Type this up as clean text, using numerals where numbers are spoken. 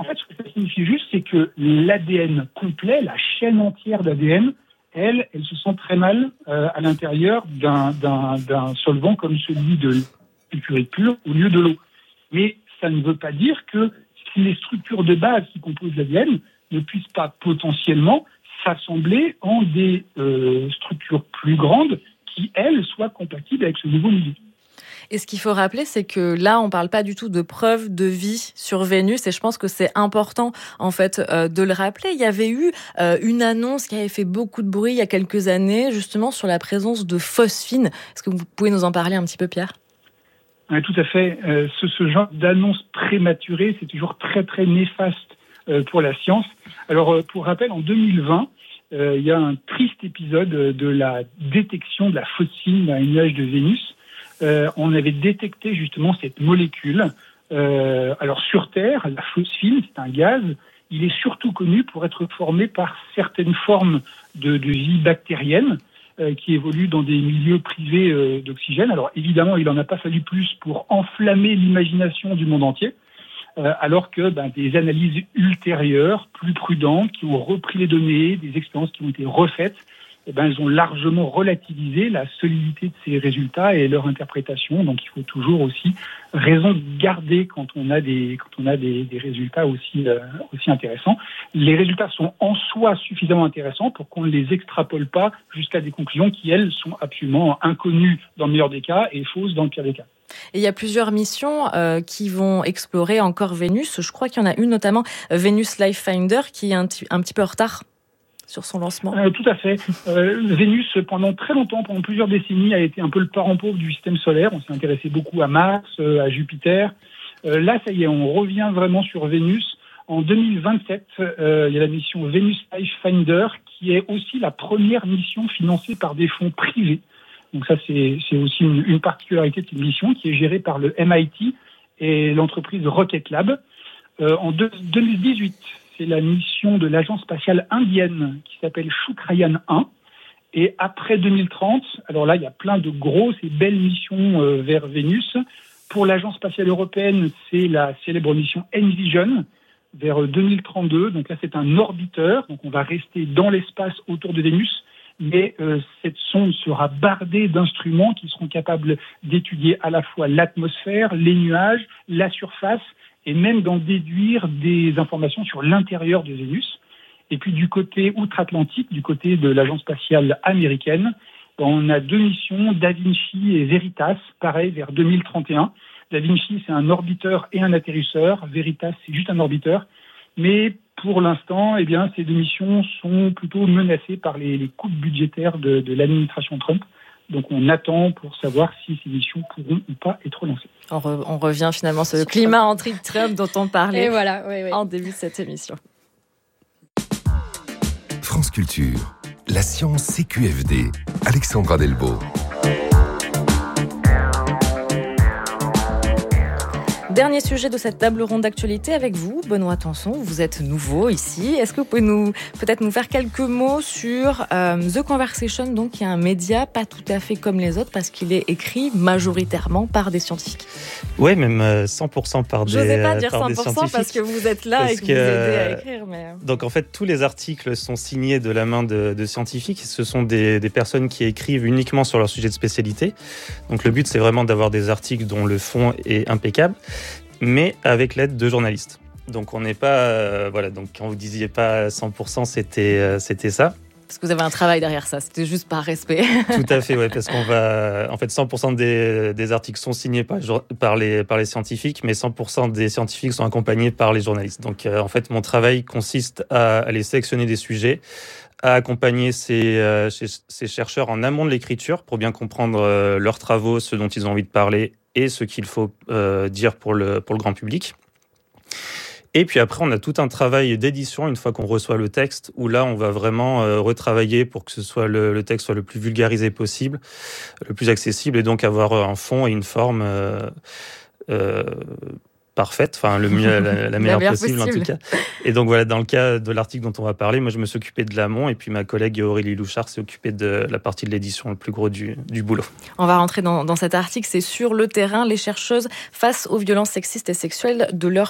En fait, ce que ça signifie juste, c'est que l'ADN complet, la chaîne entière d'ADN, elle se sent très mal à l'intérieur d'un solvant comme celui de sulfurique pur au lieu de l'eau. Mais ça ne veut pas dire que les structures de base qui composent l'ADN ne puissent pas potentiellement s'assembler en des structures plus grandes qui, elles, soient compatibles avec ce nouveau milieu. Et ce qu'il faut rappeler, c'est que là, on ne parle pas du tout de preuves de vie sur Vénus. Et je pense que c'est important, en fait, de le rappeler. Il y avait eu une annonce qui avait fait beaucoup de bruit il y a quelques années, justement, sur la présence de phosphine. Est-ce que vous pouvez nous en parler un petit peu, Pierre ? Oui, tout à fait. Ce genre d'annonce prématurée, c'est toujours très, très néfaste pour la science. Alors, pour rappel, en 2020, il y a un triste épisode de la détection de la phosphine dans un nuage de Vénus. On avait détecté justement cette molécule. Alors sur Terre, la phosphine, c'est un gaz. Il est surtout connu pour être formé par certaines formes de vie bactérienne qui évoluent dans des milieux privés d'oxygène. Alors évidemment, il n'en a pas fallu plus pour enflammer l'imagination du monde entier. Alors que des analyses ultérieures, plus prudentes, qui ont repris les données, des expériences qui ont été refaites, elles ont largement relativisé la solidité de ces résultats et leur interprétation. Donc il faut toujours aussi raison de garder quand on a des résultats aussi intéressants. Les résultats sont en soi suffisamment intéressants pour qu'on ne les extrapole pas jusqu'à des conclusions qui, elles, sont absolument inconnues dans le meilleur des cas et fausses dans le pire des cas. Et il y a plusieurs missions qui vont explorer encore Vénus. Je crois qu'il y en a une notamment, Venus Life Finder, qui est un petit peu en retard sur son lancement. Tout à fait. Vénus, pendant très longtemps, pendant plusieurs décennies, a été un peu le parent pauvre du système solaire. On s'est intéressé beaucoup à Mars, à Jupiter. Là, ça y est, on revient vraiment sur Vénus. En 2027, il y a la mission Venus Life Finder, qui est aussi la première mission financée par des fonds privés. Donc ça, c'est aussi une particularité de cette mission qui est gérée par le MIT et l'entreprise Rocket Lab. En 2018, c'est la mission de l'agence spatiale indienne qui s'appelle Shukrayan 1. Et après 2030, alors là, il y a plein de grosses et belles missions vers Vénus. Pour l'agence spatiale européenne, c'est la célèbre mission Envision vers 2032. Donc là, c'est un orbiteur. Donc on va rester dans l'espace autour de Vénus. Mais cette sonde sera bardée d'instruments qui seront capables d'étudier à la fois l'atmosphère, les nuages, la surface, et même d'en déduire des informations sur l'intérieur de Vénus. Et puis du côté outre-Atlantique, du côté de l'agence spatiale américaine, on a deux missions, Da Vinci et Veritas, pareil, vers 2031. Da Vinci, c'est un orbiteur et un atterrisseur. Veritas, c'est juste un orbiteur. Mais pour l'instant, ces deux missions sont plutôt menacées par les coupes budgétaires de l'administration Trump. Donc on attend pour savoir si ces missions pourront ou pas être lancées. On revient finalement sur le climat anti-Trump dont on parlait en début de cette émission. France Culture, la science CQFD, Alexandra Delbo. Dernier sujet de cette table ronde d'actualité avec vous, Benoît Tanson. Vous êtes nouveau ici. Est-ce que vous pouvez peut-être nous faire quelques mots sur The Conversation, donc qui est un média pas tout à fait comme les autres parce qu'il est écrit majoritairement par des scientifiques. Oui, même 100% par des scientifiques. J'osais pas dire 100% parce que vous êtes là et que vous aidez à écrire. Mais... Donc en fait, tous les articles sont signés de la main de scientifiques. Ce sont des personnes qui écrivent uniquement sur leur sujet de spécialité. Donc le but, c'est vraiment d'avoir des articles dont le fond est impeccable, mais avec l'aide de journalistes. Donc on n'est pas... donc quand vous disiez pas 100%, c'était ça. Parce que vous avez un travail derrière ça, c'était juste par respect. Tout à fait, ouais, parce qu'on va... En fait, 100% des articles sont signés par les scientifiques, mais 100% des scientifiques sont accompagnés par les journalistes. Donc en fait, mon travail consiste à aller sélectionner des sujets, à accompagner ces chercheurs en amont de l'écriture pour bien comprendre leurs travaux, ce dont ils ont envie de parler et ce qu'il faut dire pour le grand public. Et puis après, on a tout un travail d'édition une fois qu'on reçoit le texte, où là, on va vraiment retravailler pour que le texte soit le plus vulgarisé possible, le plus accessible, et donc avoir un fond et une forme parfaite, enfin le mieux, la meilleure possible en tout cas. Et donc voilà, dans le cas de l'article dont on va parler, moi je me suis occupé de l'amont et puis ma collègue Aurélie Louchard s'est occupée de la partie de l'édition, le plus gros du boulot. On va rentrer dans cet article, c'est sur le terrain, les chercheuses face aux violences sexistes et sexuelles de leurs